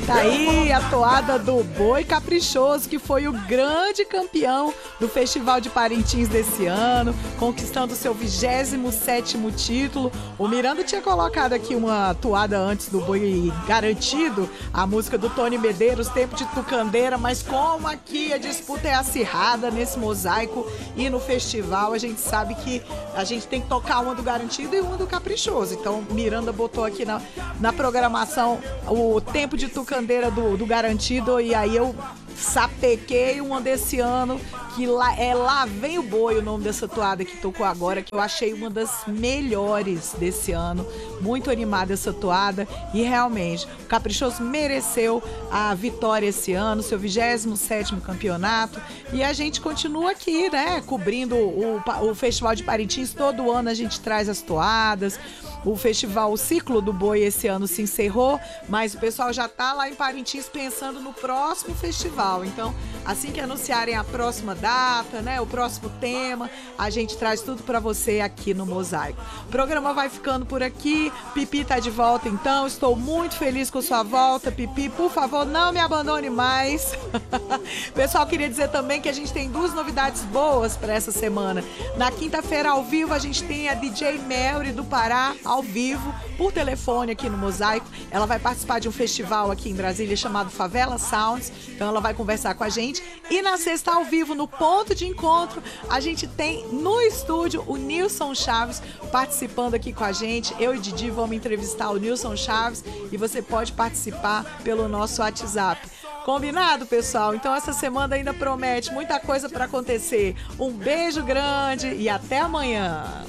Tá aí a toada do Boi Caprichoso, que foi o grande campeão do Festival de Parintins desse ano, conquistando seu 27º título. O Miranda tinha colocado aqui uma toada antes do Boi Garantido, a música do Tony Medeiros, Tempo de Tucandeira, mas como aqui a disputa é acirrada nesse mosaico e no festival, a gente sabe que a gente tem que tocar uma do Garantido e uma do Caprichoso. Então, Miranda botou aqui na programação o Tempo de Tucandeira do Garantido, e aí eu sapequei uma desse ano, que Lá Vem o Boi, o nome dessa toada que tocou agora, que eu achei uma das melhores desse ano. Muito animada essa toada, e realmente o Caprichoso mereceu a vitória esse ano, seu 27º campeonato, e a gente continua aqui, né, cobrindo o Festival de Parintins. Todo ano a gente traz as toadas. O ciclo do boi esse ano se encerrou, mas o pessoal já tá lá em Parintins pensando no próximo festival. Então, assim que anunciarem a próxima data, né, o próximo tema, a gente traz tudo para você aqui no Mosaico. O programa vai ficando por aqui. Pipi tá de volta, então. Estou muito feliz com sua volta, Pipi. Por favor, não me abandone mais. Pessoal, queria dizer também que a gente tem 2 novidades boas para essa semana. Na quinta-feira, ao vivo, a gente tem a DJ Melry do Pará, ao vivo, por telefone aqui no Mosaico. Ela vai participar de um festival aqui em Brasília chamado Favela Sounds, então ela vai conversar com a gente. E na sexta, ao vivo, no ponto de encontro, a gente tem no estúdio o Nilson Chaves participando aqui com a gente. Eu e Didi vamos entrevistar o Nilson Chaves, e você pode participar pelo nosso WhatsApp. Combinado, pessoal? Então essa semana ainda promete muita coisa para acontecer. Um beijo grande e até amanhã.